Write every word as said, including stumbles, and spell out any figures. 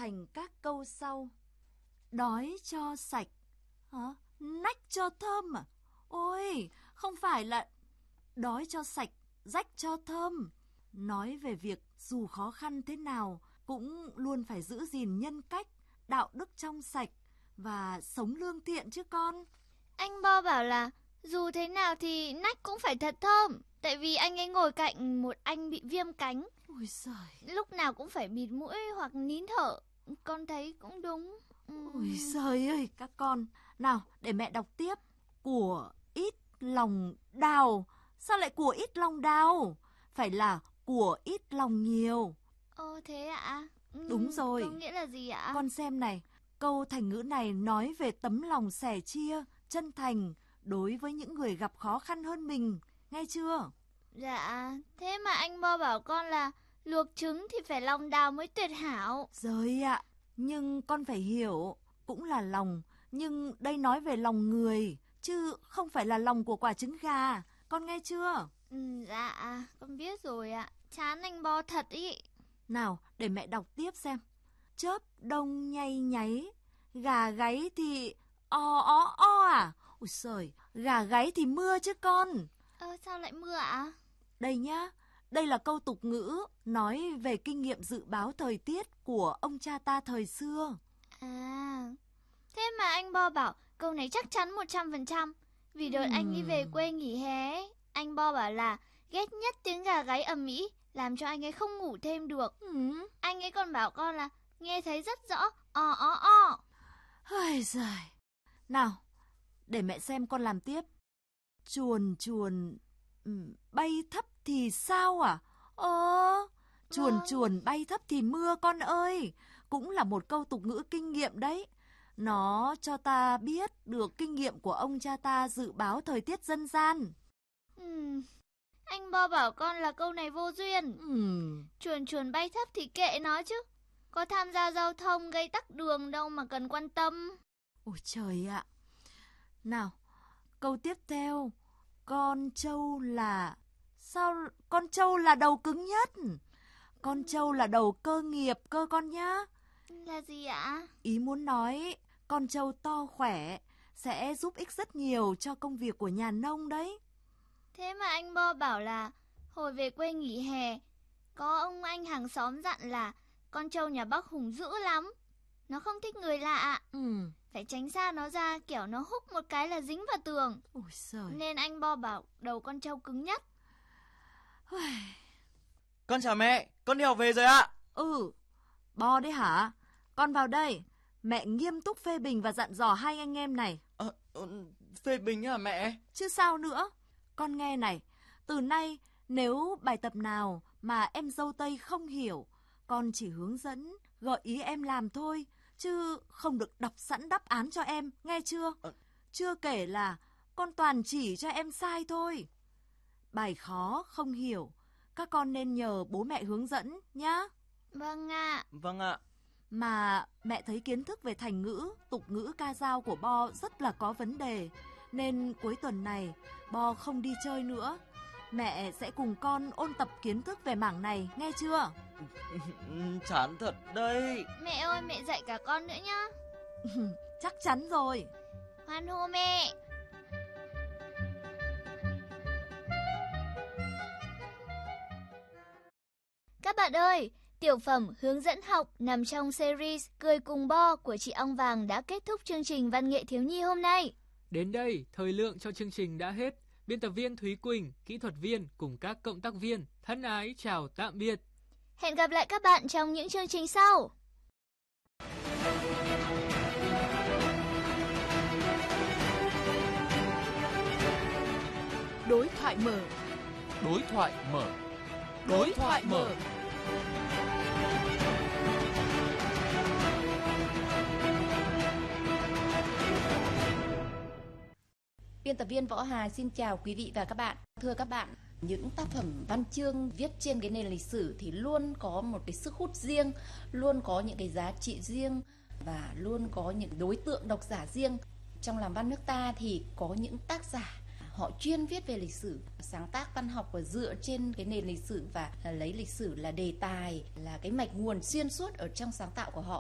thành các câu sau. Đói cho sạch, hả? Nách cho thơm à? Ôi, không phải là đói cho sạch, rách cho thơm. Nói về việc dù khó khăn thế nào cũng luôn phải giữ gìn nhân cách, đạo đức trong sạch và sống lương thiện chứ con. Anh Bo bảo là dù thế nào thì nách cũng phải thật thơm. Tại vì anh ấy ngồi cạnh một anh bị viêm cánh. Ôi giời. Lúc nào cũng phải bịt mũi hoặc nín thở. Con thấy cũng đúng. uhm. Ôi giời ơi các con. Nào để mẹ đọc tiếp. Của ít lòng đào. Sao lại của ít lòng đào? Phải là của ít lòng nhiều. Ồ thế ạ? uhm, Đúng rồi. Có nghĩa là gì ạ? Con xem này. Câu thành ngữ này nói về tấm lòng sẻ chia, chân thành đối với những người gặp khó khăn hơn mình. Nghe chưa? Dạ, thế mà anh Bo bảo con là luộc trứng thì phải lòng đào mới tuyệt hảo. Rồi ạ, nhưng con phải hiểu, cũng là lòng, nhưng đây nói về lòng người, chứ không phải là lòng của quả trứng gà. Con nghe chưa? Ừ, dạ, con biết rồi ạ. Chán anh Bo thật ý. Nào, để mẹ đọc tiếp xem. Chớp đông nhay nháy, gà gáy thì o ó o à? Ôi trời, gà gáy thì mưa chứ con. Ơ, sao lại mưa ạ? Đây nhá, đây là câu tục ngữ nói về kinh nghiệm dự báo thời tiết của ông cha ta thời xưa. À, thế mà anh Bo bảo câu này chắc chắn một trăm phần trăm. Vì đợt uhm. anh đi về quê nghỉ hè ấy, anh Bo bảo là ghét nhất tiếng gà gáy ầm ĩ, làm cho anh ấy không ngủ thêm được. uhm. Anh ấy còn bảo con là nghe thấy rất rõ, o ó o. Ôi giời. Nào, để mẹ xem con làm tiếp. Chuồn chuồn bay thấp thì sao à? Ơ, chuồn Vâng. chuồn bay thấp thì mưa con ơi. Cũng là một câu tục ngữ kinh nghiệm đấy. Nó cho ta biết được kinh nghiệm của ông cha ta dự báo thời tiết dân gian. Ừm, Anh Bo bảo con là câu này vô duyên. Ừm. Chuồn chuồn bay thấp thì kệ nó chứ. Có tham gia giao thông gây tắc đường đâu mà cần quan tâm. Ôi trời ạ. Nào, câu tiếp theo. Con trâu là... Sao con trâu là đầu cứng nhất? Con trâu là đầu cơ nghiệp cơ con nhá. Là gì ạ? Ý muốn nói con trâu to khỏe sẽ giúp ích rất nhiều cho công việc của nhà nông đấy. Thế mà anh Bo bảo là hồi về quê nghỉ hè, có ông anh hàng xóm dặn là con trâu nhà bác Hùng dữ lắm. Nó không thích người lạ. Ừ. Phải tránh xa nó ra, kiểu nó húc một cái là dính vào tường. Ôi giời. Nên anh Bo bảo đầu con trâu cứng nhất. Con chào mẹ, con đi học về rồi ạ. Ừ, Bo đấy hả? Con vào đây. Mẹ nghiêm túc phê bình và dặn dò hai anh em này. Ờ, phê bình hả mẹ? Chứ sao nữa. Con nghe này, từ nay nếu bài tập nào mà em dâu Tây không hiểu, con chỉ hướng dẫn, gợi ý em làm thôi, chứ không được đọc sẵn đáp án cho em, nghe chưa? Ờ. Chưa kể là con toàn chỉ cho em sai thôi. Bài khó không hiểu, các con nên nhờ bố mẹ hướng dẫn nhá. Vâng ạ. Vâng ạ. Mà mẹ thấy kiến thức về thành ngữ, tục ngữ ca dao của Bo rất là có vấn đề, nên cuối tuần này Bo không đi chơi nữa. Mẹ sẽ cùng con ôn tập kiến thức về mảng này, nghe chưa? Chán thật đây. Mẹ ơi, mẹ dạy cả con nữa nhá. Chắc chắn rồi. Hoan hô mẹ. Các bạn ơi, tiểu phẩm hướng dẫn học nằm trong series Cười cùng Bo của chị Ong Vàng đã kết thúc chương trình Văn nghệ thiếu nhi hôm nay. Đến đây, thời lượng cho chương trình đã hết. Biên tập viên Thúy Quỳnh, kỹ thuật viên cùng các cộng tác viên thân ái chào tạm biệt. Hẹn gặp lại các bạn trong những chương trình sau. Đối thoại mở. Đối thoại mở. Đối thoại mở. Biên tập viên Võ Hà xin chào quý vị và các bạn. Thưa các bạn, những tác phẩm văn chương viết trên cái nền lịch sử thì luôn có một cái sức hút riêng, luôn có những cái giá trị riêng và luôn có những đối tượng độc giả riêng. Trong làm văn nước ta thì có những tác giả họ chuyên viết về lịch sử, sáng tác văn học và dựa trên cái nền lịch sử và lấy lịch sử là đề tài, là cái mạch nguồn xuyên suốt ở trong sáng tạo của họ.